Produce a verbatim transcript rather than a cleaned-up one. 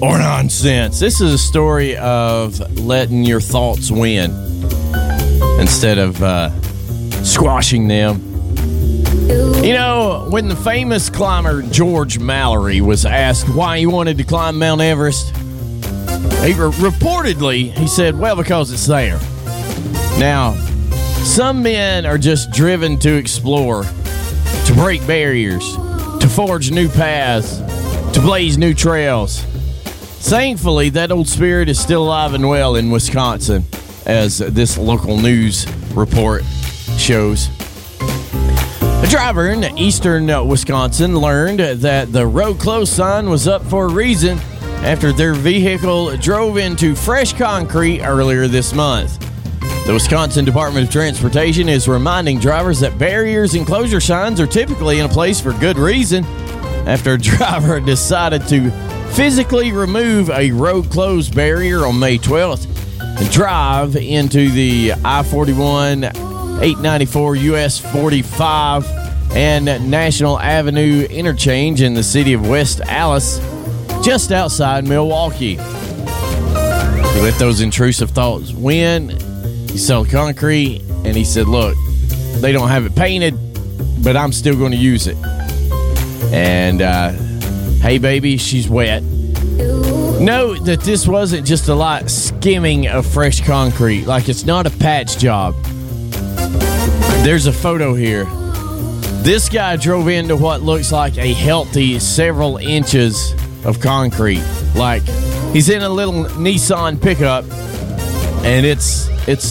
or nonsense. This is a story of letting your thoughts win instead of uh, squashing them. You know, when the famous climber George Mallory was asked why he wanted to climb Mount Everest, he re- reportedly, he said, well, because it's there. Now, some men are just driven to explore, to break barriers, to forge new paths, to blaze new trails. Thankfully, that old spirit is still alive and well in Wisconsin, as this local news report shows. A driver in eastern Wisconsin learned that the road closed sign was up for a reason after their vehicle drove into fresh concrete earlier this month. The Wisconsin Department of Transportation is reminding drivers that barriers and closure signs are typically in place for good reason after a driver decided to physically remove a road closed barrier on May twelfth and drive into the I forty-one, eight ninety-four U S forty-five and National Avenue interchange in the city of West Allis, just outside Milwaukee. You let those intrusive thoughts win. He saw concrete and he said, look, they don't have it painted, but I'm still going to use it. And, uh, hey, baby, she's wet. Note that this wasn't just a light skimming of fresh concrete. Like, it's not a patch job. There's a photo here. This guy drove into what looks like a healthy several inches of concrete. Like, he's in a little Nissan pickup, and it's it's